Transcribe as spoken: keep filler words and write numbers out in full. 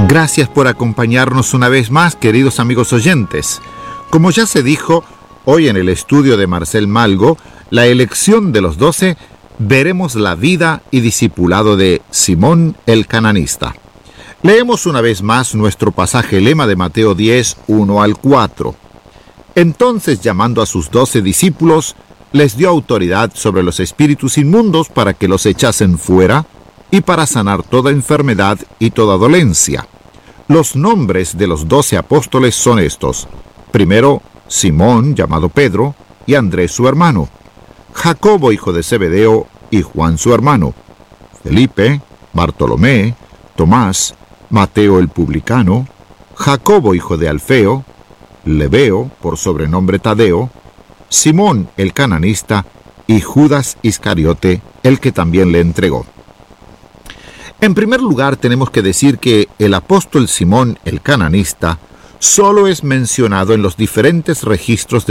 Gracias por acompañarnos una vez más, queridos amigos oyentes. Como ya se dijo, hoy en el estudio de Marcel Malgo, la elección de los doce, veremos la vida y discipulado de Simón el Cananista. Leemos una vez más nuestro pasaje lema de Mateo diez, uno al cuatro. Entonces, llamando a sus doce discípulos, les dio autoridad sobre los espíritus inmundos para que los echasen fuera y para sanar toda enfermedad y toda dolencia. Los nombres de los doce apóstoles son estos. Primero, Simón, llamado Pedro, y Andrés su hermano. Jacobo, hijo de Zebedeo, y Juan su hermano. Felipe, Bartolomé, Tomás, Mateo el publicano, Jacobo, hijo de Alfeo, Lebeo, por sobrenombre Tadeo, Simón el cananista, y Judas Iscariote, el que también le entregó. En primer lugar, tenemos que decir que el apóstol Simón el cananista solo es mencionado en los diferentes registros de